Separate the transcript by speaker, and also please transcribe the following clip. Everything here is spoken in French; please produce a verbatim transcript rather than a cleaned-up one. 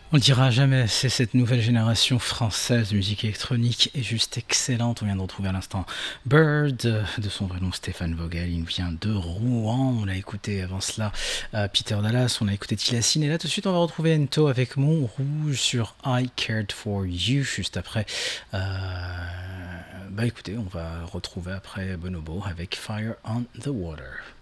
Speaker 1: On le dira jamais, c'est cette nouvelle génération française de musique électronique est juste excellente. On vient de retrouver à l'instant Bird, euh, de son vrai nom Stéphane Vogel, il vient de Rouen. On l'a écouté avant cela euh, Peter Dallas, on a écouté Tilassine. Et là tout de suite on va retrouver Ento avec Mon Rouge sur I Cared For You. Juste après, euh, bah écoutez, on va retrouver après Bonobo avec Fire on the Water.